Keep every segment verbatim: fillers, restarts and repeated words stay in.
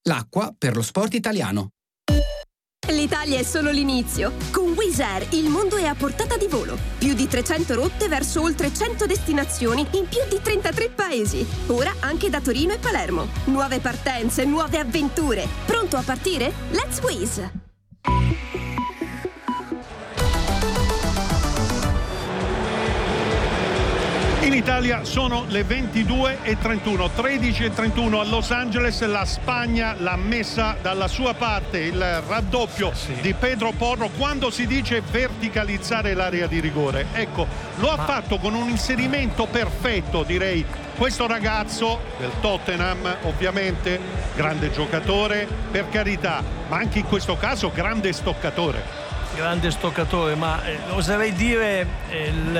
l'acqua per lo sport italiano. L'Italia è solo l'inizio. Con Wizz Air il mondo è a portata di volo. Più di trecento rotte verso oltre cento destinazioni in più di trentatré paesi. Ora anche da Torino e Palermo. Nuove partenze, nuove avventure. Pronto a partire? Let's Wizz! In Italia sono le ventidue e trentuno, tredici e trentuno a Los Angeles. La Spagna l'ha messa dalla sua parte, il raddoppio sì. di Pedro Porro. Quando si dice verticalizzare l'area di rigore, ecco, lo ha Ma... fatto con un inserimento perfetto, direi. Questo ragazzo del Tottenham, ovviamente grande giocatore, per carità, ma anche in questo caso grande stoccatore. Grande stoccatore, ma eh, oserei dire eh, il,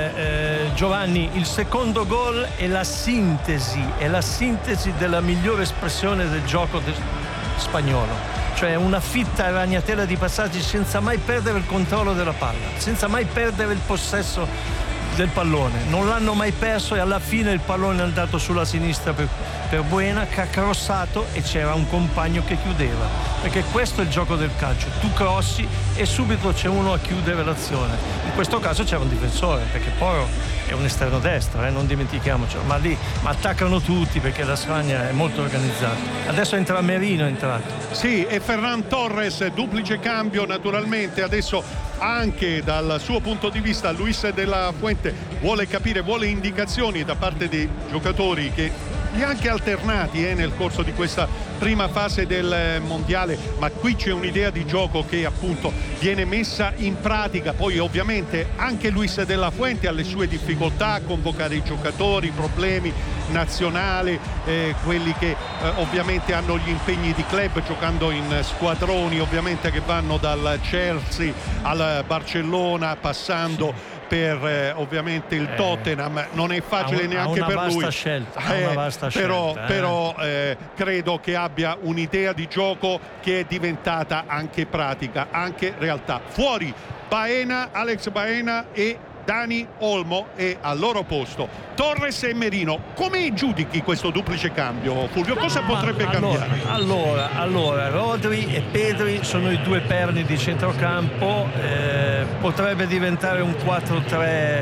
eh, Giovanni, il secondo gol è la sintesi, è la sintesi della migliore espressione del gioco de- spagnolo, cioè una fitta ragnatela di passaggi senza mai perdere il controllo della palla, senza mai perdere il possesso del pallone, non l'hanno mai perso e alla fine il pallone è andato sulla sinistra per, per Buena, che ha crossato e c'era un compagno che chiudeva, perché questo è il gioco del calcio, tu crossi e subito c'è uno a chiudere l'azione. In questo caso c'era un difensore, perché Porro è un esterno destro, eh, non dimentichiamocelo, ma lì ma attaccano tutti perché la Spagna è molto organizzata. Adesso entra Merino, è entrato. Sì, e Ferran Torres, duplice cambio naturalmente, adesso anche dal suo punto di vista Luis de la Fuente vuole capire, vuole indicazioni da parte dei giocatori che anche alternati eh, nel corso di questa prima fase del mondiale, ma qui c'è un'idea di gioco che appunto viene messa in pratica. Poi ovviamente anche Luis de la Fuente ha le sue difficoltà a convocare i giocatori, problemi nazionali, eh, quelli che eh, ovviamente hanno gli impegni di club giocando in squadroni ovviamente che vanno dal Chelsea al Barcellona passando per eh, ovviamente il eh, Tottenham. Non è facile un, neanche per lui scelta, eh, una vasta però, scelta, eh. però eh, credo che abbia un'idea di gioco che è diventata anche pratica, anche realtà. Fuori Baena, Alex Baena e Dani Olmo, e al loro posto Torres e Merino. Come giudichi questo duplice cambio, Fulvio? Cosa potrebbe allora, cambiare? Allora, allora, Rodri e Pedri sono i due perni di centrocampo, eh, potrebbe diventare un quattro tre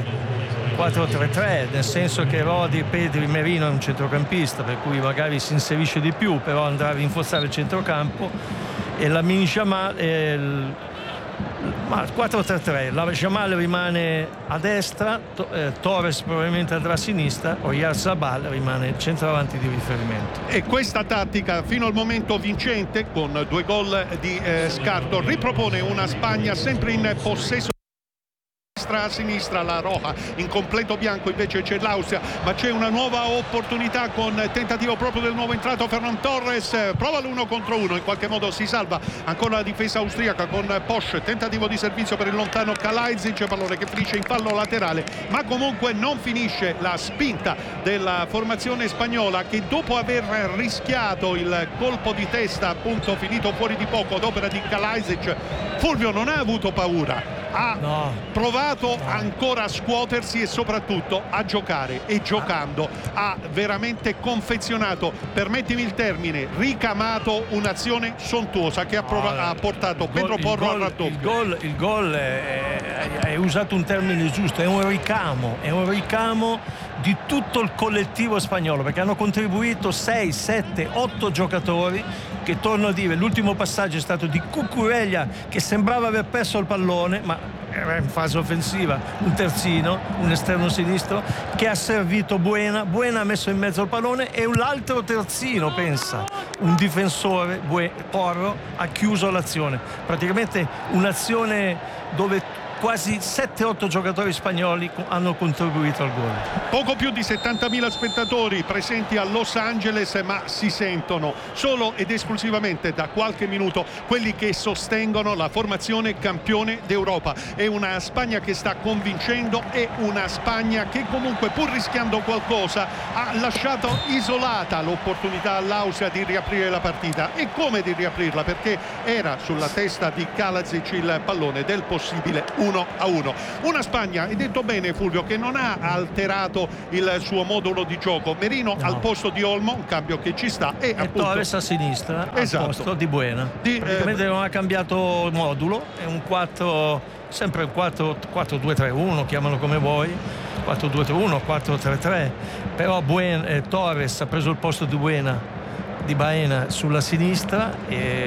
tre, nel senso che Rodri, Pedri, Merino è un centrocampista, per cui magari si inserisce di più, però andrà a rinforzare il centrocampo, e la Lamine Yamal il ma quattro tre tre, la Yamal rimane a destra, to, eh, Torres probabilmente andrà a sinistra, Oyarzabal rimane il centravanti di riferimento. E questa tattica fino al momento vincente, con due gol di eh, scarto, ripropone una Spagna sempre in possesso a sinistra, la Roja in completo bianco, invece c'è l'Austria, ma c'è una nuova opportunità con tentativo proprio del nuovo entrato Ferran Torres, prova l'uno contro uno, in qualche modo si salva ancora la difesa austriaca con Posch, tentativo di servizio per il lontano Kalajdzic, pallone che finisce in fallo laterale, ma comunque non finisce la spinta della formazione spagnola, che dopo aver rischiato il colpo di testa appunto finito fuori di poco ad opera di Kalajdzic, Fulvio non ha avuto paura, ha no. provato no. ancora a scuotersi e soprattutto a giocare, e giocando ha veramente confezionato, permettimi il termine, ricamato un'azione sontuosa che ha, prov- ha portato Pedro Porro al raddoppio. Il gol, il gol è, è usato un termine giusto, è un ricamo, è un ricamo di tutto il collettivo spagnolo, perché hanno contribuito sei, sette, otto giocatori che, torno a dire, l'ultimo passaggio è stato di Cucurella, che sembrava aver perso il pallone, ma era in fase offensiva, un terzino, un esterno sinistro che ha servito Buena, Buena ha messo in mezzo il pallone, e l'altro terzino, pensa, un difensore, Bue, Porro, ha chiuso l'azione, praticamente un'azione dove quasi sette otto giocatori spagnoli hanno contribuito al gol. Poco più di settantamila spettatori presenti a Los Angeles, ma si sentono solo ed esclusivamente da qualche minuto quelli che sostengono la formazione campione d'Europa. È una Spagna che sta convincendo, è una Spagna che comunque, pur rischiando qualcosa, ha lasciato isolata l'opportunità all'Austria di riaprire la partita. E come di riaprirla, perché era sulla testa di Kalajdzic il pallone del possibile uno a uno. Una Spagna, hai detto bene Fulvio, che non ha alterato cambiato il suo modulo di gioco. Merino no. al posto di Olmo, un cambio che ci sta, e, e appunto Torres a sinistra esatto. al posto di Buena. Di, praticamente eh, non ha cambiato modulo, è un quattro, sempre un quattro due tre uno, chiamalo come vuoi, quattro due tre uno, quattro tre tre, però Buena, eh, Torres ha preso il posto di Buena, di Baena sulla sinistra,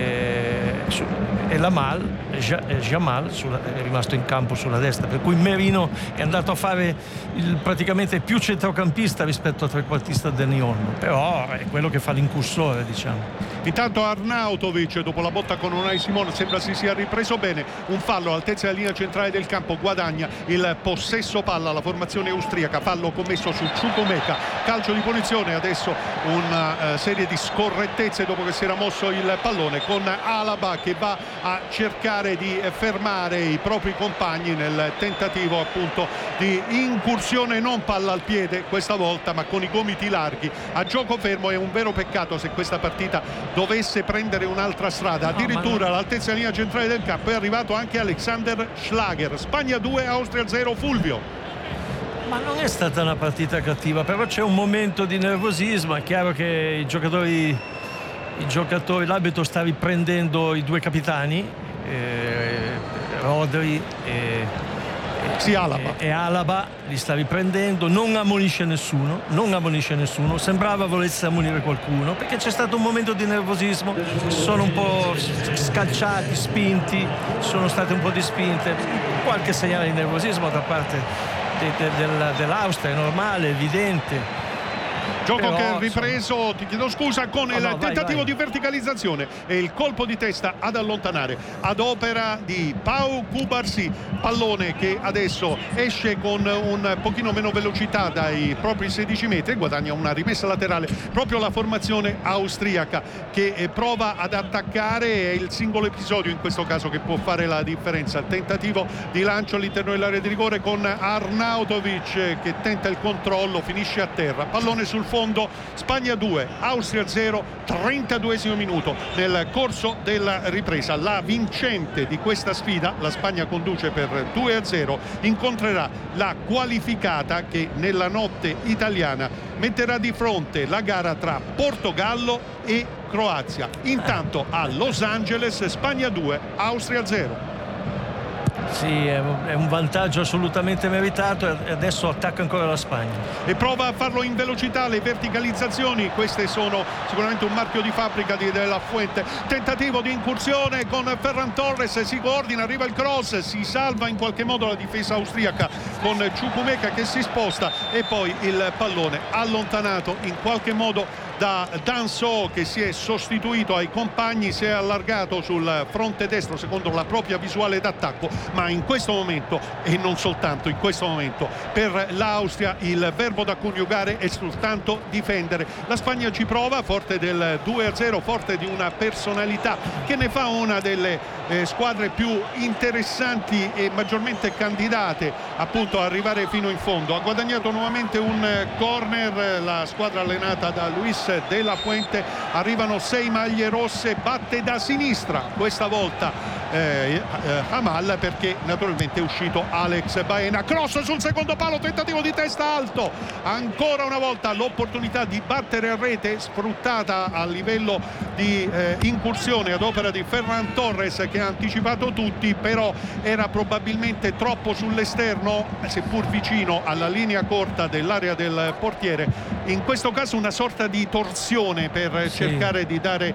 e, su, e Lamal, Jamal sulla, è rimasto in campo sulla destra, per cui Merino è andato a fare il, praticamente più centrocampista rispetto al trequartista Dani Olmo, però è quello che fa l'incursore, diciamo. Intanto Arnautovic, dopo la botta con Unai Simon, sembra si sia ripreso bene. Un fallo all'altezza della linea centrale del campo, guadagna il possesso palla la formazione austriaca. Fallo commesso su Chukwuemeka, calcio di punizione. Adesso una uh, serie di scorrettezze dopo che si era mosso il pallone, con Alaba che va a cercare di fermare i propri compagni nel tentativo appunto di incursione, non palla al piede questa volta ma con i gomiti larghi a gioco fermo. È un vero peccato se questa partita dovesse prendere un'altra strada. Addirittura no, all'altezza della linea centrale del campo è arrivato anche Alexander Schlager. Spagna due, Austria zero. Fulvio. Ma non è stata una partita cattiva, però c'è un momento di nervosismo. È chiaro che i giocatori, i giocatori l'arbitro sta riprendendo i due capitani, eh, Rodri e Sì, Alaba. E, e Alaba li sta riprendendo, non ammonisce nessuno, non ammonisce nessuno, sembrava volesse ammonire qualcuno, perché c'è stato un momento di nervosismo, sono un po' scalciati, spinti, sono state un po' di spinte, qualche segnale di nervosismo da parte de, de, de, dell'Austria, è normale, evidente. Gioco Però, che è ripreso, ti chiedo scusa, con oh, il no, tentativo vai, vai. di verticalizzazione e il colpo di testa ad allontanare ad opera di Pau Cubarsí. Pallone che adesso esce con un pochino meno velocità dai propri sedici metri, guadagna una rimessa laterale proprio la formazione austriaca che prova ad attaccare. È il singolo episodio in questo caso che può fare la differenza. Il tentativo di lancio all'interno dell'area di rigore con Arnautovic che tenta il controllo, finisce a terra. Pallone sul fondo, Spagna due, Austria zero, trentaduesimo minuto nel corso della ripresa. La vincente di questa sfida, la Spagna conduce per due a zero, incontrerà la qualificata che nella notte italiana metterà di fronte la gara tra Portogallo e Croazia. Intanto a Los Angeles, Spagna due, Austria zero. Sì, è un vantaggio assolutamente meritato e adesso attacca ancora la Spagna. E prova a farlo in velocità, le verticalizzazioni, queste sono sicuramente un marchio di fabbrica di De La Fuente. Tentativo di incursione con Ferran Torres, si coordina, arriva il cross, si salva in qualche modo la difesa austriaca con Chukwuemeka che si sposta e poi il pallone allontanato in qualche modo da Danso che si è sostituito ai compagni, si è allargato sul fronte destro secondo la propria visuale d'attacco, ma in questo momento e non soltanto in questo momento per l'Austria il verbo da coniugare è soltanto difendere. La Spagna ci prova, forte del due a zero, forte di una personalità che ne fa una delle eh, squadre più interessanti e maggiormente candidate appunto a arrivare fino in fondo. Ha guadagnato nuovamente un corner la squadra allenata da Luis De La Fuente, arrivano sei maglie rosse, batte da sinistra questa volta eh, eh, Hamal perché naturalmente è uscito Alex Baena. Cross sul secondo palo, tentativo di testa alto, ancora una volta l'opportunità di battere a rete sfruttata a livello di eh, incursione ad opera di Ferran Torres che ha anticipato tutti, però era probabilmente troppo sull'esterno seppur vicino alla linea corta dell'area del portiere. In questo caso una sorta di torsione per sì. cercare di dare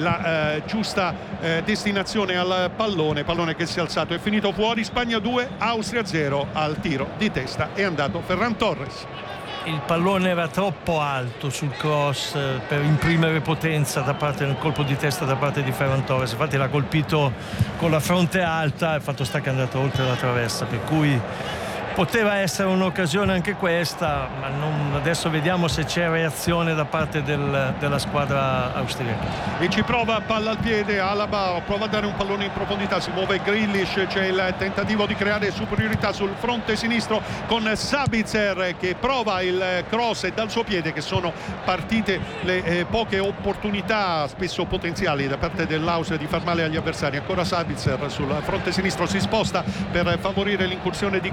la eh, giusta eh, destinazione al pallone, pallone che si è alzato, è finito fuori. Spagna due, Austria zero. Al tiro di testa è andato Ferran Torres. Il pallone era troppo alto sul cross per imprimere potenza da parte del colpo di testa da parte di Ferran Torres, infatti l'ha colpito con la fronte alta, il fatto sta che è andato oltre la traversa, per cui poteva essere un'occasione anche questa, ma non, adesso vediamo se c'è reazione da parte del, della squadra austriaca. E ci prova palla al piede Alaba, prova a dare un pallone in profondità, si muove Grealish, c'è il tentativo di creare superiorità sul fronte sinistro con Sabitzer che prova il cross e dal suo piede, che sono partite le eh, poche opportunità spesso potenziali da parte dell'Austria di far male agli avversari. Ancora Sabitzer sul fronte sinistro, si sposta per favorire l'incursione di Grealish,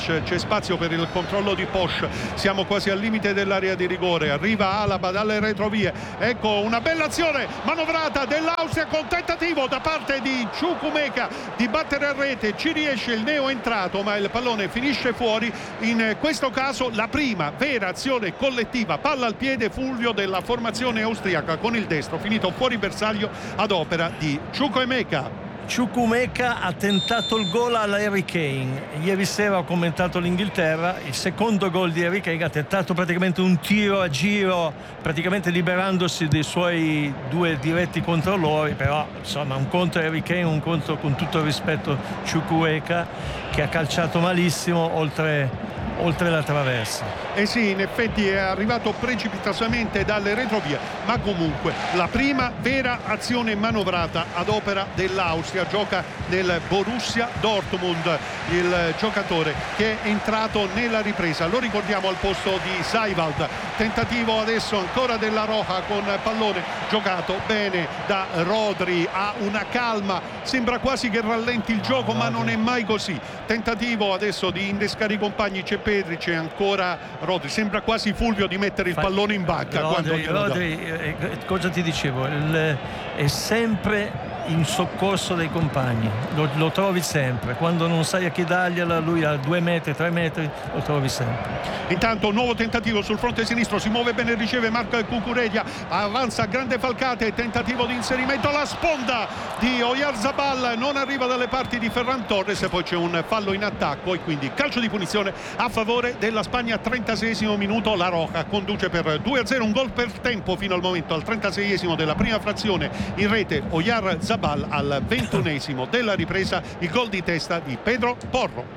Posch, c'è spazio per il controllo di Posch, siamo quasi al limite dell'area di rigore, arriva Alaba dalle retrovie, ecco una bella azione manovrata dell'Austria con tentativo da parte di Chukwuemeka di battere a rete, ci riesce il neo entrato ma il pallone finisce fuori. In questo caso la prima vera azione collettiva, palla al piede Fulvio della formazione austriaca con il destro finito fuori bersaglio ad opera di Chukwuemeka. Chukwuemeka ha tentato il gol alla Harry Kane. Ieri sera ho commentato l'Inghilterra, il secondo gol di Harry Kane, ha tentato praticamente un tiro a giro, praticamente liberandosi dei suoi due diretti controllori, però insomma un conto Harry Kane, un conto con tutto il rispetto Chukwuemeka, che ha calciato malissimo oltre oltre la traversa. Eh sì, in effetti è arrivato precipitosamente dalle retrovie, ma comunque la prima vera azione manovrata ad opera dell'Austria. Gioca nel Borussia Dortmund il giocatore che è entrato nella ripresa, lo ricordiamo al posto di Seiwald. Tentativo adesso ancora della Roja con pallone giocato bene da Rodri, ha una calma, sembra quasi che rallenti il gioco ma non è mai così. Tentativo adesso di innescare i compagni, c'è Pedri, c'è ancora Rodri, sembra quasi Fulvio di mettere il pallone in banca. Rodri, Rodri eh, cosa ti dicevo, il, è sempre in soccorso dei compagni, lo, lo trovi sempre, quando non sai a chi dargliela lui a due metri, tre metri lo trovi sempre. Intanto nuovo tentativo sul fronte sinistro, si muove bene, riceve Marco Cucurella, avanza a grande falcate, tentativo di inserimento, la sponda di Oyarzabal non arriva dalle parti di Ferran Torres e poi c'è un fallo in attacco e quindi calcio di punizione a favore della Spagna. Trentaseiesimo minuto, la Roja conduce per due a zero, un gol per tempo fino al momento, al trentaseiesimo della prima frazione in rete Oyarzabal, al ventunesimo della ripresa il gol di testa di Pedro Porro.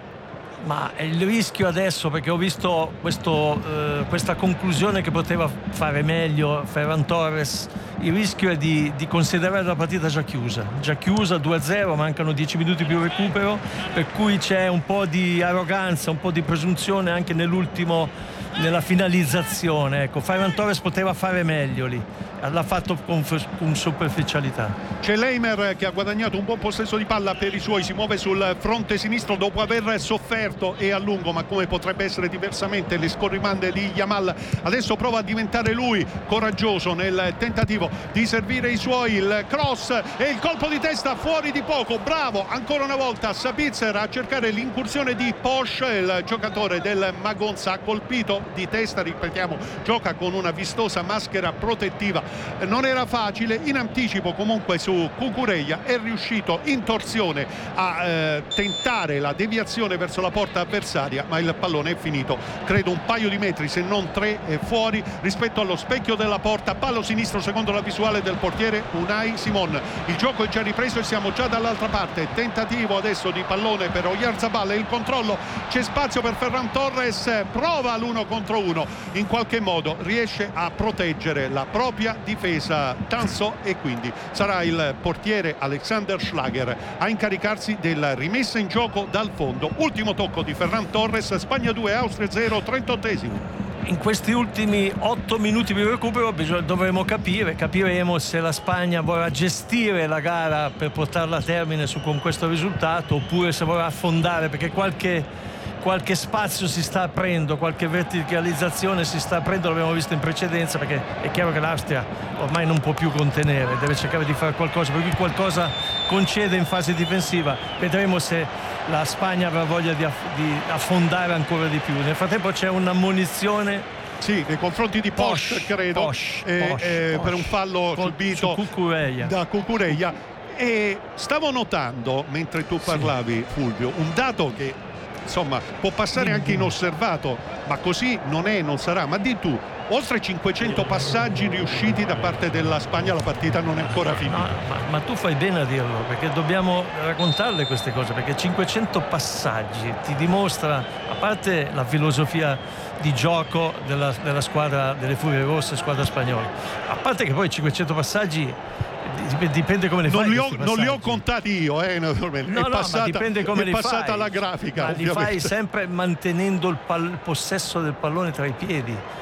Ma il rischio adesso, perché ho visto questo, eh, questa conclusione che poteva fare meglio Ferran Torres, il rischio è di, di considerare la partita già chiusa, già chiusa due a zero, mancano dieci minuti più recupero, per cui c'è un po' di arroganza, un po' di presunzione anche nell'ultimo, nella finalizzazione. Ecco, Ferran Torres poteva fare meglio lì, l'ha fatto con, con superficialità. C'è Leimer che ha guadagnato un buon possesso di palla per i suoi, si muove sul fronte sinistro dopo aver sofferto e a lungo, ma come potrebbe essere diversamente le scorrimande di Yamal. Adesso prova a diventare lui coraggioso nel tentativo di servire i suoi, il cross e il colpo di testa fuori di poco. Bravo ancora una volta Sabitzer a cercare l'incursione di Posch, il giocatore del Magonza ha colpito di testa, ripetiamo, gioca con una vistosa maschera protettiva. Non era facile, in anticipo comunque su Cucurella, è riuscito in torsione a eh, tentare la deviazione verso la porta avversaria, ma il pallone è finito credo un paio di metri se non tre eh, fuori rispetto allo specchio della porta. Pallo sinistro secondo la visuale del portiere Unai Simon. Il gioco è già ripreso e siamo già dall'altra parte. Tentativo adesso di pallone per Oyarzabal e il controllo, c'è spazio per Ferran Torres, prova l'uno contro uno, in qualche modo riesce a proteggere la propria difesa Tanso e quindi sarà il portiere Alexander Schlager a incaricarsi della rimessa in gioco dal fondo. Ultimo tocco di Ferran Torres, Spagna due Austria zero, trentottesimo. In questi ultimi otto minuti di recupero dovremo capire, capiremo se la Spagna vorrà gestire la gara per portarla a termine su, con questo risultato, oppure se vorrà affondare, perché qualche qualche spazio si sta aprendo, qualche verticalizzazione si sta aprendo, l'abbiamo visto in precedenza, perché è chiaro che l'Austria ormai non può più contenere, deve cercare di fare qualcosa, per cui qualcosa concede in fase difensiva. Vedremo se la Spagna avrà voglia di, aff- di affondare ancora di più. Nel frattempo c'è un'ammonizione, sì, nei confronti di Posch, Posch credo, Posch, eh, Posch, eh, Posch, per un fallo Con, subito Cucurella. da Cucurella. E stavo notando, mentre tu parlavi, sì, Fulvio, un dato che insomma può passare anche inosservato, ma così non è, non sarà. Ma di tu, oltre cinquecento passaggi riusciti da parte della Spagna, la partita non è ancora finita. No, ma, ma tu fai bene a dirlo, perché dobbiamo raccontarle queste cose, perché cinquecento passaggi ti dimostra, a parte la filosofia di gioco della, della squadra delle Furie Rosse, squadra spagnola, a parte che poi cinquecento passaggi dipende come le fai. Non li ho, non li ho contati io, eh, naturalmente. No, è no, passata, ma dipende come è li passata fai. la grafica. Ma ovviamente. li fai sempre mantenendo il, pal- il possesso del pallone tra i piedi.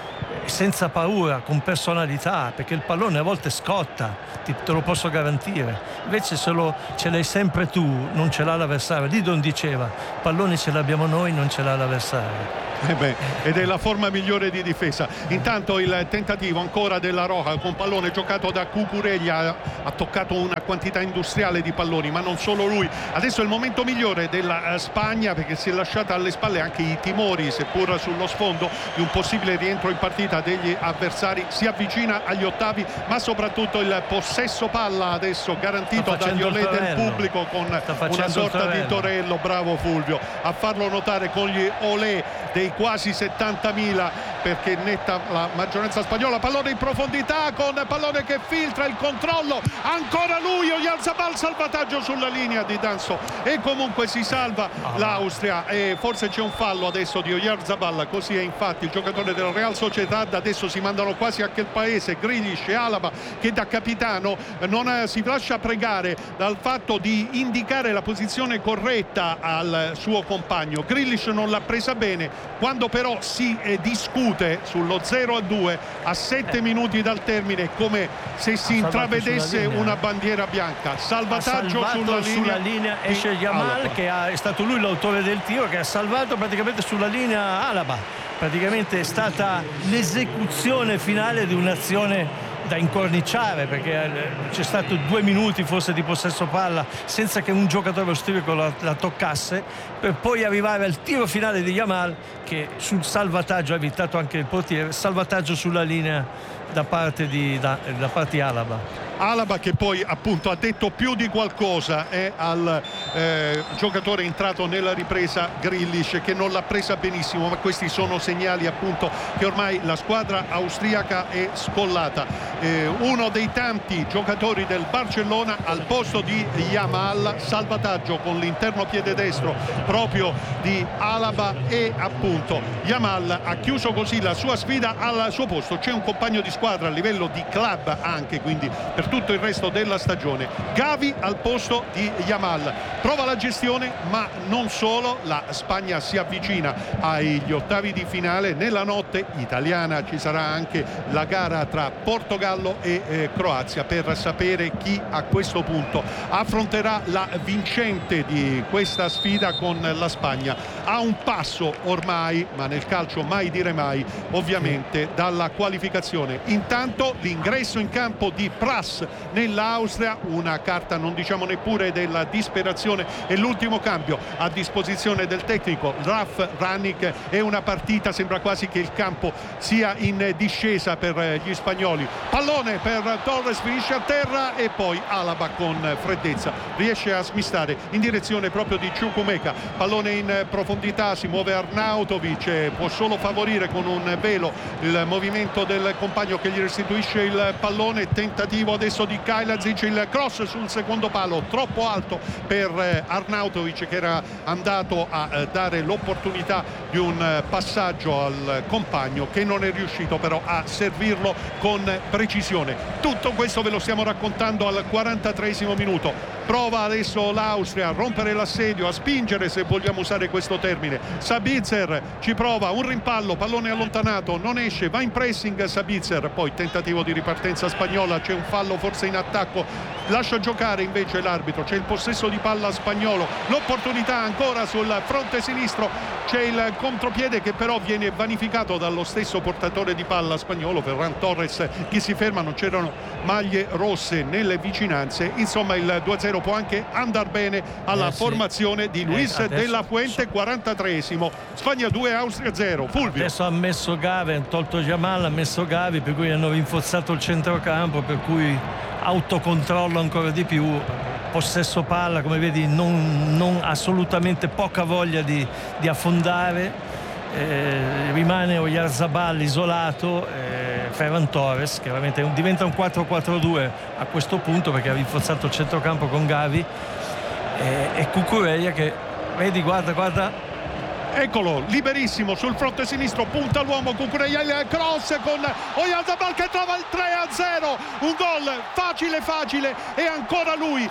senza paura, con personalità, perché il pallone a volte scotta, ti, te lo posso garantire. Invece se lo, ce l'hai sempre tu, non ce l'ha l'avversario. Didon diceva, palloni ce l'abbiamo noi, non ce l'ha l'avversario. Eh beh, ed è la forma migliore di difesa. Intanto il tentativo ancora della Roja con pallone giocato da Cucurella, ha toccato una quantità industriale di palloni, ma non solo lui. Adesso è il momento migliore della Spagna, perché si è lasciata alle spalle anche i timori, seppur sullo sfondo, di un possibile rientro in partita degli avversari. Si avvicina agli ottavi, ma soprattutto il possesso palla adesso garantito dagli olè del pubblico con una sorta di torello. Bravo Fulvio a farlo notare, con gli olè dei quasi settantamila, perché netta la maggioranza spagnola. Pallone in profondità con pallone che filtra, il controllo, ancora lui, Oyarzabal, salvataggio sulla linea di Danso e comunque si salva l'Austria. E forse c'è un fallo adesso di Oyarzabal, così è infatti il giocatore del Real Sociedad. Adesso si mandano quasi anche il paese, Grealish e Alaba, che da capitano non si lascia pregare dal fatto di indicare la posizione corretta al suo compagno. Grealish non l'ha presa bene, quando però si eh, discute sullo zero a due a sette eh. minuti dal termine, come se si intravedesse una bandiera bianca. Salvataggio sulla, sulla linea, linea esce Yamal, che ha, è stato lui l'autore del tiro, che ha salvato praticamente sulla linea Alaba. Praticamente è stata l'esecuzione finale di un'azione da incorniciare, perché c'è stato due minuti forse di possesso palla senza che un giocatore austriaco la, la toccasse, per poi arrivare al tiro finale di Yamal, che sul salvataggio ha evitato anche il portiere, salvataggio sulla linea da parte di, da, da parte di Alaba. Alaba, che poi appunto ha detto più di qualcosa eh, al eh, giocatore entrato nella ripresa, Grealish, che non l'ha presa benissimo, ma questi sono segnali appunto che ormai la squadra austriaca è scollata. Eh, uno dei tanti giocatori del Barcellona al posto di Yamal, salvataggio con l'interno piede destro proprio di Alaba, e appunto Yamal ha chiuso così la sua sfida. Al suo posto c'è un compagno di squadra a livello di club anche, quindi per tutto il resto della stagione, Gavi al posto di Yamal. Prova la gestione, ma non solo. La Spagna si avvicina agli ottavi di finale. Nella notte italiana ci sarà anche la gara tra Portogallo e eh, Croazia, per sapere chi a questo punto affronterà la vincente di questa sfida con la Spagna. A un passo ormai, ma nel calcio mai dire mai, ovviamente, dalla qualificazione. Intanto l'ingresso in campo di Pras nell'Austria, una carta non diciamo neppure della disperazione, e l'ultimo cambio a disposizione del tecnico Ralf Rangnick. È una partita, sembra quasi che il campo sia in discesa per gli spagnoli. Pallone per Torres, finisce a terra, e poi Alaba con freddezza riesce a smistare in direzione proprio di Chukwuemeka. Pallone in profondità, si muove Arnautovic, può solo favorire con un velo il movimento del compagno che gli restituisce il pallone. Tentativo adesso di Kajlazic, il cross sul secondo palo troppo alto per Arnautovic, che era andato a dare l'opportunità di un passaggio al compagno, che non è riuscito però a servirlo con precisione. Tutto questo ve lo stiamo raccontando al quarantatreesimo minuto. Prova adesso l'Austria a rompere l'assedio, a spingere, se vogliamo usare questo termine. Sabitzer ci prova, un rimpallo, pallone allontanato, non esce, va in pressing Sabitzer, poi tentativo di ripartenza spagnola, c'è un fallo forse in attacco, lascia giocare invece l'arbitro, c'è il possesso di palla spagnolo, l'opportunità ancora sul fronte sinistro, c'è il contropiede che però viene vanificato dallo stesso portatore di palla spagnolo, Ferran Torres, che si ferma. Non c'erano maglie rosse nelle vicinanze. Insomma, il due a zero può anche andare bene alla eh sì. formazione di Luis eh, de la Fuente. quarantatreesimo, Spagna due, Austria zero. Fulvio. Adesso ha messo Gavi, ha tolto Yamal, ha messo Gavi, per cui hanno rinforzato il centrocampo, per cui autocontrollo ancora di più, possesso palla, come vedi non, non assolutamente poca voglia di, di affondare. Eh, rimane Oyarzabal isolato, eh, Ferran Torres, che veramente diventa un quattro quattro due a questo punto, perché ha rinforzato il centrocampo con Gavi, eh, e Cucurella che vedi, guarda guarda Eccolo, liberissimo sul fronte sinistro, punta l'uomo, Cucurella, il cross con Oyarzabal che trova il tre a zero, un gol facile facile e ancora lui,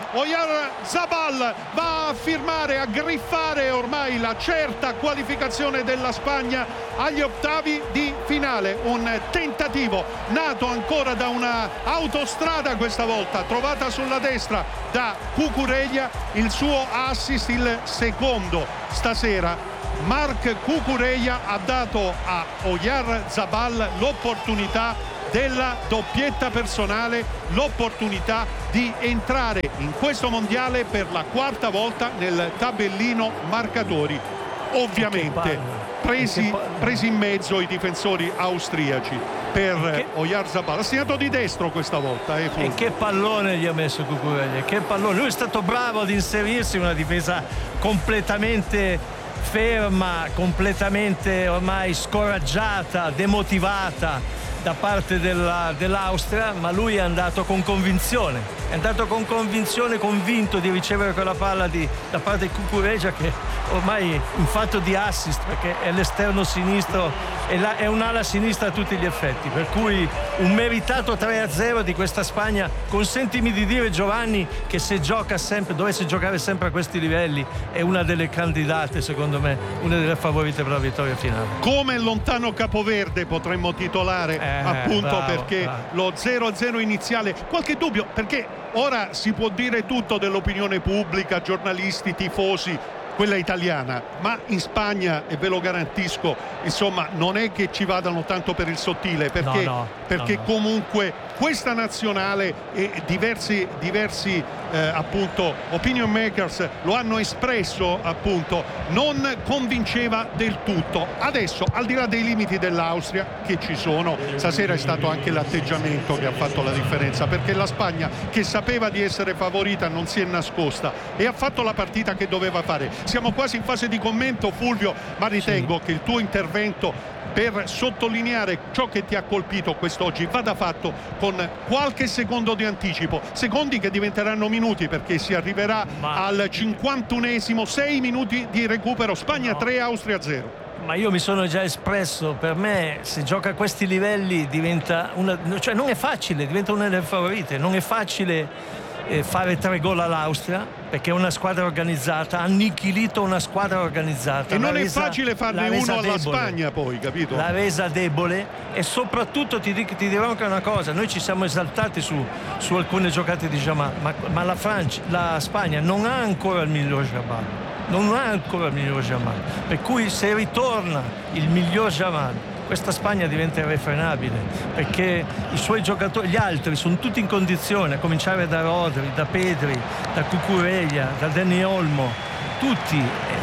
Oyarzabal, va a firmare, a griffare ormai la certa qualificazione della Spagna agli ottavi di finale. Un tentativo nato ancora da una autostrada, questa volta trovata sulla destra da Cucurella, il suo assist, il secondo stasera. Marc Cucurella ha dato a Oyarzabal l'opportunità della doppietta personale, l'opportunità di entrare in questo mondiale per la quarta volta nel tabellino marcatori. Ovviamente presi, presi in mezzo i difensori austriaci per che... Oyarzabal. Ha segnato di destro questa volta. Eh, e che pallone gli ha messo Cucurella, che pallone. Lui è stato bravo ad inserirsi in una difesa completamente ferma, completamente ormai scoraggiata, demotivata da parte della, dell'Austria, ma lui è andato con convinzione, è andato con convinzione, convinto di ricevere quella palla di, da parte di Cucurella, che ormai in fatto di assist, perché è l'esterno sinistro, è, la, è un'ala sinistra a tutti gli effetti, per cui un meritato tre a zero di questa Spagna. Consentimi di dire, Giovanni, che se gioca sempre, dovesse giocare sempre a questi livelli, è una delle candidate, secondo me, una delle favorite per la vittoria finale. Come lontano Capoverde potremmo titolare, eh, appunto bravo, perché bravo. Lo zero a zero iniziale, qualche dubbio, perché ora si può dire tutto dell'opinione pubblica, giornalisti, tifosi, quella italiana, ma in Spagna, e ve lo garantisco, insomma, non è che ci vadano tanto per il sottile, perché, no, no, perché no, no. comunque questa nazionale e diversi, diversi eh, appunto opinion makers lo hanno espresso, appunto, non convinceva del tutto. Adesso, al di là dei limiti dell'Austria che ci sono, stasera è stato anche l'atteggiamento che ha fatto la differenza, perché la Spagna, che sapeva di essere favorita, non si è nascosta e ha fatto la partita che doveva fare. Siamo quasi in fase di commento, Fulvio, ma ritengo sì. che il tuo intervento per sottolineare ciò che ti ha colpito quest'oggi vada fatto con qualche secondo di anticipo, secondi che diventeranno minuti, perché si arriverà ma... al cinquantunesimo, sei minuti di recupero. Spagna no. tre, Austria zero. Ma io mi sono già espresso, per me se gioca a questi livelli diventa una, cioè non è facile, diventa una delle favorite, non è facile fare tre gol all'Austria, perché è una squadra organizzata, ha annichilito una squadra organizzata. E non resa, è facile farne uno alla debole, Spagna poi, capito? L'ha resa debole, e soprattutto ti, ti dirò anche una cosa, noi ci siamo esaltati su, su alcune giocate di Jamal, ma, ma la Francia, la Spagna non ha ancora il miglior Jamal, non ha ancora il miglior Jamal, per cui se ritorna il miglior Jamal, questa Spagna diventa irrefrenabile, perché i suoi giocatori, gli altri, sono tutti in condizione, a cominciare da Rodri, da Pedri, da Cucurella, da Dani Olmo, tutti.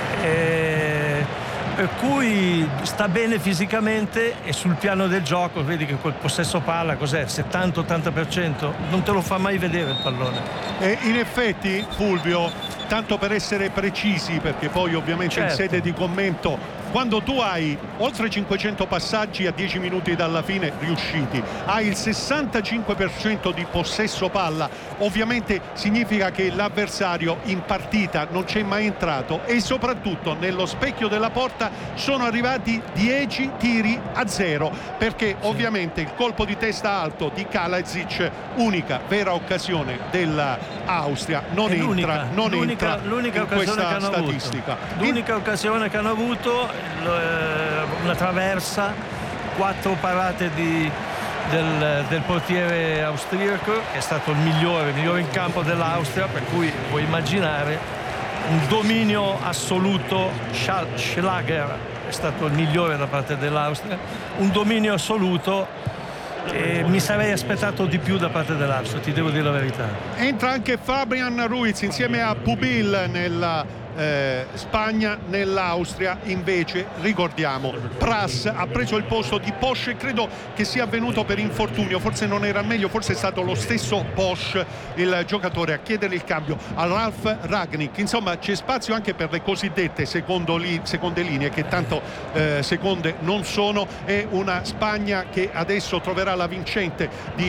E, per cui sta bene fisicamente, e sul piano del gioco vedi che quel possesso palla cos'è? settanta ottanta per cento? Non te lo fa mai vedere il pallone. E in effetti, Fulvio, tanto per essere precisi, perché poi ovviamente certo. in sede di commento, quando tu hai oltre cinquecento passaggi a dieci minuti dalla fine riusciti, hai il sessantacinque per cento di possesso palla, ovviamente significa che l'avversario in partita non c'è mai entrato, e soprattutto nello specchio della porta sono arrivati dieci tiri a zero, perché sì. ovviamente il colpo di testa alto di Kalajic, unica vera occasione dell'Austria, non entra, l'unica, non l'unica, entra l'unica in questa statistica. Avuto. L'unica in... occasione che hanno avuto, una traversa, quattro parate di, del, del portiere austriaco, che è stato il migliore, il migliore in campo dell'Austria, per cui puoi immaginare un dominio assoluto. Schlager è stato il migliore da parte dell'Austria, un dominio assoluto, e mi sarei aspettato di più da parte dell'Austria, ti devo dire la verità. Entra anche Fabian Ruiz insieme a Pubil nella Eh, Spagna. Nell'Austria invece, ricordiamo, Pras ha preso il posto di Posch, e credo che sia avvenuto per infortunio, forse non era meglio, forse è stato lo stesso Posch il giocatore a chiedere il cambio a Ralf Rangnick. Insomma, c'è spazio anche per le cosiddette secondo li, seconde linee, che tanto eh, seconde non sono. È una Spagna che adesso troverà la vincente di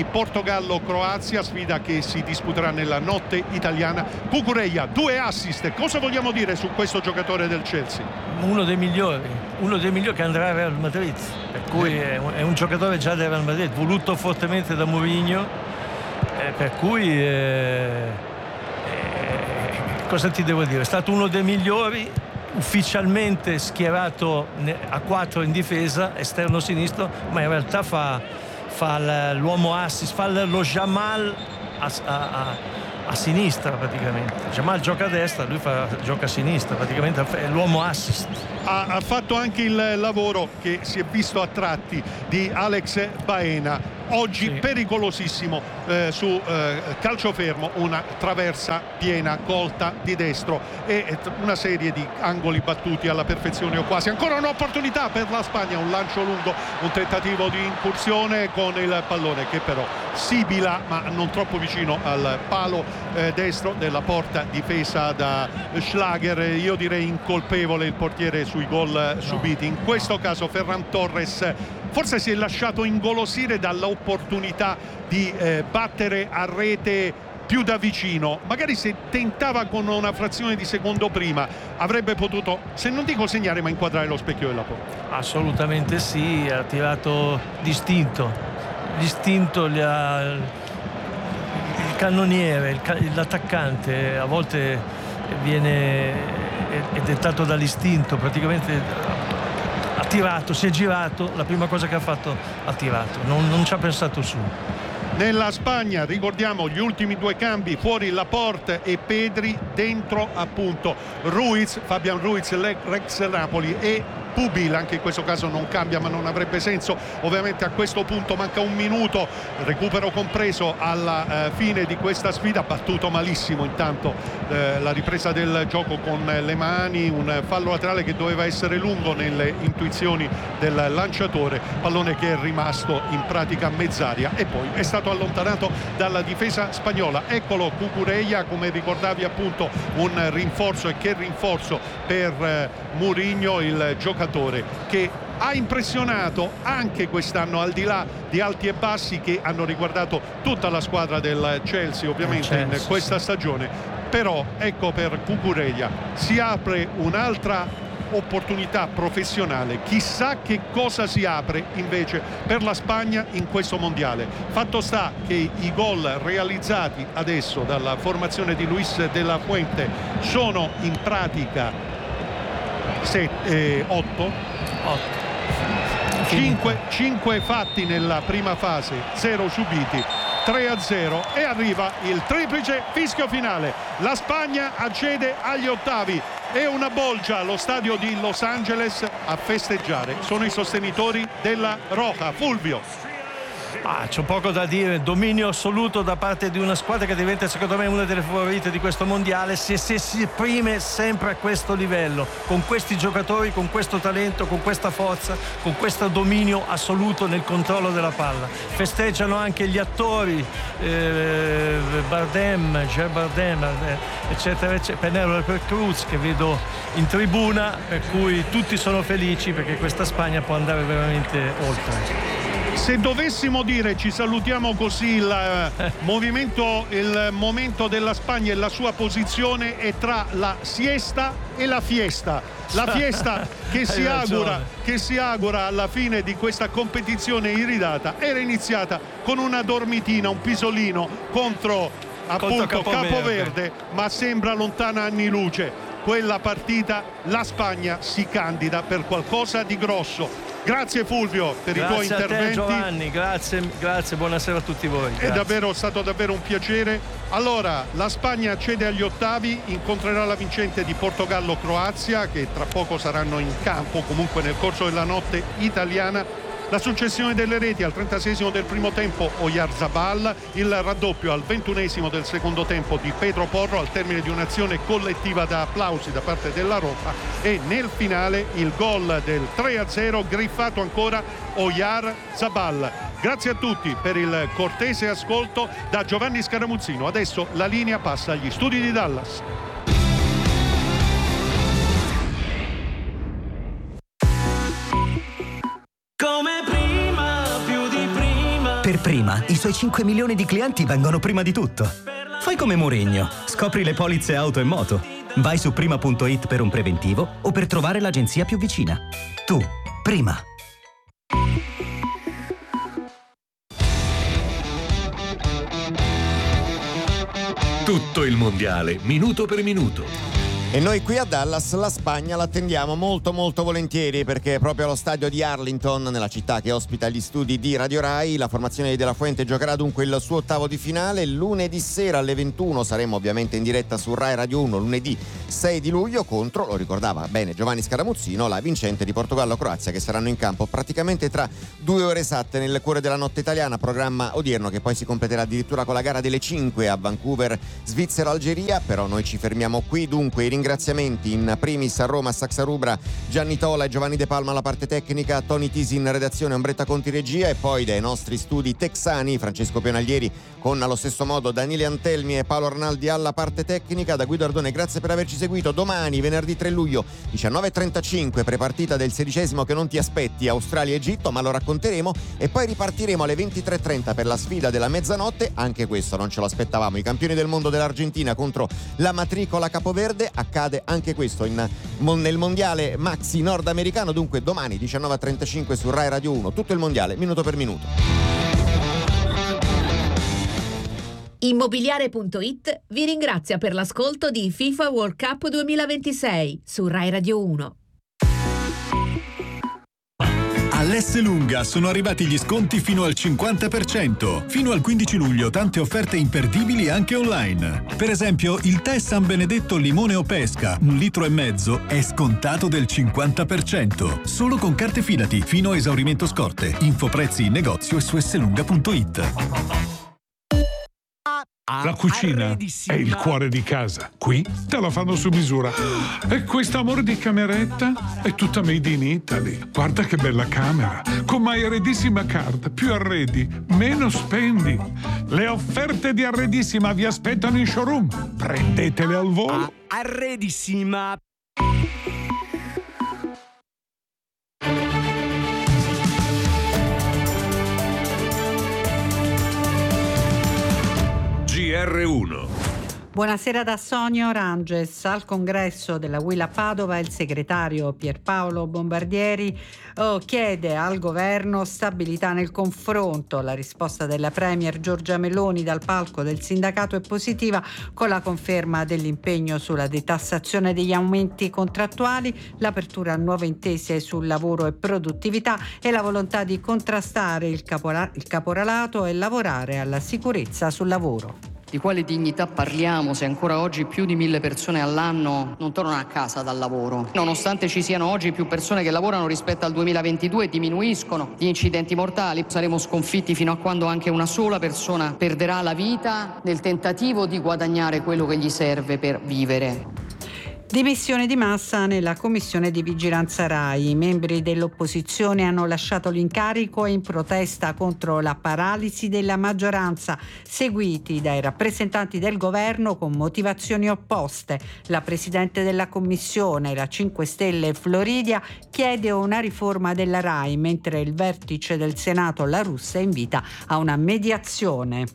Portogallo-Croazia, sfida che si disputerà nella notte italiana. Cucurella, due assist, cosa vogliamo dire dire su questo giocatore del Chelsea? Uno dei migliori, uno dei migliori che andrà al Real Madrid, per cui è un, è un giocatore già del Real Madrid, voluto fortemente da Mourinho, eh, per cui eh, eh, cosa ti devo dire? È stato uno dei migliori, ufficialmente schierato a quattro in difesa, esterno sinistro, ma in realtà fa, fa l'uomo assist, fa lo Jamal a, a, a sinistra praticamente. Jamal gioca a destra, lui fa, gioca a sinistra, praticamente è l'uomo assist. Ha, ha fatto anche il lavoro che si è visto a tratti di Alex Baena. Oggi sì. Pericolosissimo eh, su eh, calcio fermo, una traversa piena, colta di destro e una serie di angoli battuti alla perfezione o quasi. Ancora un'opportunità per la Spagna, un lancio lungo, un tentativo di incursione con il pallone che però sibila ma non troppo vicino al palo eh, destro della porta difesa da Schlager. Io direi incolpevole il portiere sui gol no. subiti. In questo caso Ferran Torres forse si è lasciato ingolosire dall'opportunità di eh, battere a rete più da vicino. Magari se tentava con una frazione di secondo prima avrebbe potuto, se non dico segnare, ma inquadrare lo specchio della porta. Assolutamente sì, ha tirato distinto, distinto gli ha, il cannoniere, il, l'attaccante a volte viene è, è dettato dall'istinto, praticamente ha tirato, si è girato, la prima cosa che ha fatto ha tirato, non, non ci ha pensato su. Nella Spagna ricordiamo gli ultimi due cambi, fuori Laporte e Pedri, dentro appunto Ruiz, Fabian Ruiz, l'ex Napoli, e Pubil. Anche in questo caso non cambia, ma non avrebbe senso. Ovviamente a questo punto manca un minuto, recupero compreso alla eh, fine di questa sfida. Battuto malissimo intanto eh, la ripresa del gioco con le mani, un fallo laterale che doveva essere lungo nelle intuizioni del lanciatore, pallone che è rimasto in pratica a mezz'aria e poi è stato allontanato dalla difesa spagnola. Eccolo Cucurella, come ricordavi appunto, un rinforzo, e che rinforzo per eh, Mourinho, il giocatore che ha impressionato anche quest'anno, al di là di alti e bassi che hanno riguardato tutta la squadra del Chelsea ovviamente Chelsea, in questa stagione. Però ecco, per Cucurella si apre un'altra opportunità professionale, chissà che cosa si apre invece per la Spagna in questo mondiale. Fatto sta che i gol realizzati adesso dalla formazione di Luis de la Fuente sono in pratica otto, cinque fatti nella prima fase, zero subiti, tre a zero, e arriva il triplice fischio finale. La Spagna accede agli ottavi e una bolgia allo stadio di Los Angeles a festeggiare. Sono i sostenitori della Roja. Fulvio. Ah, c'è poco da dire, dominio assoluto da parte di una squadra che diventa secondo me una delle favorite di questo mondiale, se, se si esprime sempre a questo livello, con questi giocatori, con questo talento, con questa forza, con questo dominio assoluto nel controllo della palla. Festeggiano anche gli attori, eh, Bardem, Ger Bardem, eccetera, eccetera, Penélope Cruz che vedo in tribuna, per cui tutti sono felici perché questa Spagna può andare veramente oltre. Se dovessimo dire ci salutiamo così, il eh, movimento, il momento della Spagna e la sua posizione è tra la siesta e la fiesta. La fiesta che si augura, che si augura alla fine di questa competizione iridata era iniziata con una dormitina, un pisolino contro appunto Capoverde, Capoverde, ma sembra lontana anni luce quella partita. La Spagna si candida per qualcosa di grosso. Grazie Fulvio per grazie i tuoi interventi. Grazie a te Giovanni, grazie, grazie, buonasera a tutti voi. Grazie. È davvero stato davvero un piacere. Allora, la Spagna accede agli ottavi, incontrerà la vincente di Portogallo-Croazia, che tra poco saranno in campo comunque nel corso della notte italiana. La successione delle reti al trentaseiesimo del primo tempo Oyarzabal, il raddoppio al ventunesimo del secondo tempo di Pedro Porro al termine di un'azione collettiva da applausi da parte della Roja, e nel finale il gol del tre a zero griffato ancora Oyarzabal. Grazie a tutti per il cortese ascolto da Giovanni Scaramuzzino. Adesso la linea passa agli studi di Dallas. Per Prima, i suoi cinque milioni di clienti vengono prima di tutto. Fai come Mourinho, scopri le polizze auto e moto. Vai su prima punto it per un preventivo o per trovare l'agenzia più vicina. Tu, Prima. Tutto il mondiale, minuto per minuto. E noi qui a Dallas la Spagna l'attendiamo molto molto volentieri, perché proprio allo stadio di Arlington, nella città che ospita gli studi di Radio Rai, la formazione di De La Fuente giocherà dunque il suo ottavo di finale. Lunedì sera alle ventuno saremo ovviamente in diretta su Rai Radio uno, lunedì sei di luglio, contro, lo ricordava bene Giovanni Scaramuzzino, la vincente di Portogallo-Croazia, che saranno in campo praticamente tra due ore esatte nel cuore della notte italiana, programma odierno che poi si completerà addirittura con la gara delle cinque a Vancouver, Svizzera-Algeria. Però noi ci fermiamo qui, dunque i ringraziamenti in primis a Roma, Saxa Rubra, Gianni Tola e Giovanni De Palma alla parte tecnica, Tony Tisi in redazione, Ombretta Conti regia, e poi dai nostri studi texani Francesco Pionaglieri con allo stesso modo Daniele Antelmi e Paolo Arnaldi alla parte tecnica. Da Guido Ardone grazie per averci seguito. Domani venerdì tre luglio diciannove e trentacinque prepartita del sedicesimo che non ti aspetti, Australia-Egitto, ma lo racconteremo, e poi ripartiremo alle ventitré e trenta per la sfida della mezzanotte. Anche questo non ce lo aspettavamo, i campioni del mondo dell'Argentina contro la matricola Capoverde. Accade anche questo in, nel mondiale maxi nordamericano. Dunque domani diciannove e trentacinque su Rai Radio uno, tutto il mondiale minuto per minuto. Immobiliare punto it vi ringrazia per l'ascolto di FIFA World Cup duemilaventisei su Rai Radio uno. All'Esselunga sono arrivati gli sconti fino al cinquanta per cento. Fino al quindici luglio tante offerte imperdibili anche online. Per esempio, il tè San Benedetto limone o pesca, un litro e mezzo, è scontato del cinquanta per cento. Solo con carte Fidati, fino a esaurimento scorte. Info prezzi in negozio e su esselunga punto it. La cucina è il cuore di casa. Qui te la fanno su misura. E questo amore di cameretta è tutta made in Italy. Guarda che bella camera. Con My Arredissima Card. Più arredi, meno spendi. Le offerte di Arredissima vi aspettano in showroom. Prendetele al volo. Arredissima. G R uno. Buonasera da Sonia Oranges. Al congresso della U I L a Padova il segretario Pierpaolo Bombardieri oh, chiede al governo stabilità nel confronto. La risposta della premier Giorgia Meloni dal palco del sindacato è positiva, con la conferma dell'impegno sulla detassazione degli aumenti contrattuali, l'apertura a nuove intese sul lavoro e produttività e la volontà di contrastare il, capola- il caporalato e lavorare alla sicurezza sul lavoro. Di quale dignità parliamo se ancora oggi più di mille persone all'anno non tornano a casa dal lavoro? Nonostante ci siano oggi più persone che lavorano rispetto al duemilaventidue, diminuiscono gli incidenti mortali. Saremo sconfitti fino a quando anche una sola persona perderà la vita nel tentativo di guadagnare quello che gli serve per vivere. Dimissioni di massa nella commissione di vigilanza Rai. I membri dell'opposizione hanno lasciato l'incarico in protesta contro la paralisi della maggioranza, seguiti dai rappresentanti del governo con motivazioni opposte. La presidente della commissione, la cinque Stelle Floridia, chiede una riforma della Rai, mentre il vertice del Senato La Russa invita a una mediazione.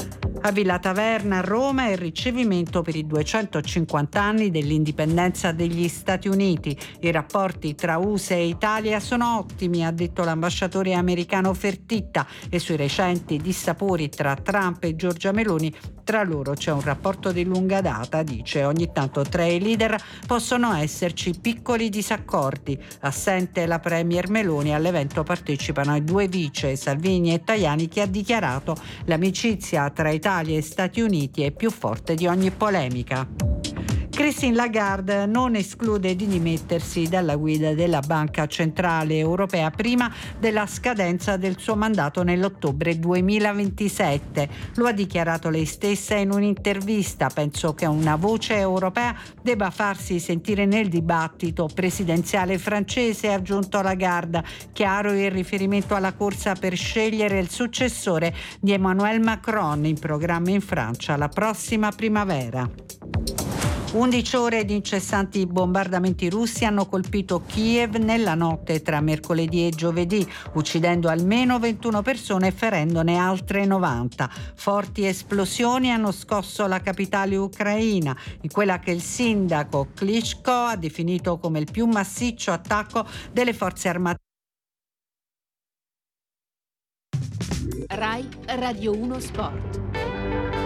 A Villa Taverna a Roma il ricevimento per i duecentocinquanta anni dell'indipendenza degli Stati Uniti. I rapporti tra U S A e Italia sono ottimi, ha detto l'ambasciatore americano Fertitta, e sui recenti dissapori tra Trump e Giorgia Meloni tra loro c'è un rapporto di lunga data, dice. Ogni tanto tra i leader possono esserci piccoli disaccordi. Assente la premier Meloni, all'evento partecipano i due vice Salvini e Tajani, che ha dichiarato l'amicizia tra Italia e Stati Uniti è più forte di ogni polemica. Christine Lagarde non esclude di dimettersi dalla guida della Banca Centrale Europea prima della scadenza del suo mandato nell'ottobre duemilaventisette. Lo ha dichiarato lei stessa in un'intervista. Penso che una voce europea debba farsi sentire nel dibattito presidenziale francese, ha aggiunto Lagarde. Chiaro il riferimento alla corsa per scegliere il successore di Emmanuel Macron, in programma in Francia la prossima primavera. undici ore di incessanti bombardamenti russi hanno colpito Kiev nella notte tra mercoledì e giovedì, uccidendo almeno ventuno persone e ferendone altre novanta. Forti esplosioni hanno scosso la capitale ucraina, in quella che il sindaco Klitschko ha definito come il più massiccio attacco delle forze armate. Rai Radio uno Sport.